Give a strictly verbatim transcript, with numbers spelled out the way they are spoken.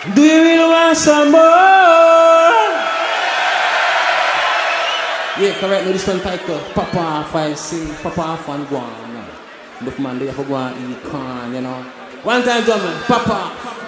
Do you really want some more? Yeah, correct. No, this one title. Papa off, I sing. Papa off and go on. Look, man, they have to go and eat corn, you know. One time, German. Papa.